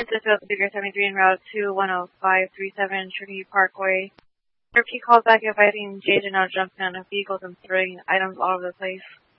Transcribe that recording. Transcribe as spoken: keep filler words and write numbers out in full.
This is Field Speaker seventy-three en route to one oh five three seven Trinity Parkway. Repeat calls back advising Jay did not jump in on vehicles and throwing items all over the place.